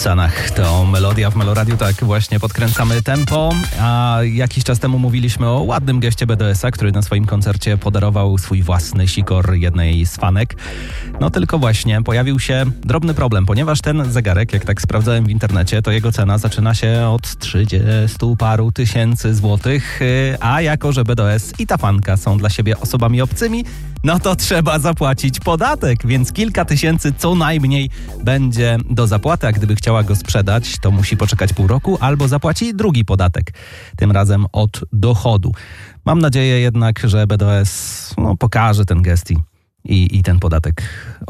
Stanach. To melodia w Meloradiu, tak właśnie podkręcamy tempo. A jakiś czas temu mówiliśmy o ładnym geście BDS-a, który na swoim koncercie podarował swój własny sikor jednej z fanek. No tylko właśnie pojawił się drobny problem, ponieważ ten zegarek, jak tak sprawdzałem w internecie, to jego cena zaczyna się od 30 paru tysięcy złotych, a jako że BDS i ta fanka są dla siebie osobami obcymi, no to trzeba zapłacić podatek, więc kilka tysięcy co najmniej będzie do zapłaty, a gdyby chciała go sprzedać, to musi poczekać pół roku albo zapłaci drugi podatek, tym razem od dochodu. Mam nadzieję jednak, że BDS pokaże ten gest i ten podatek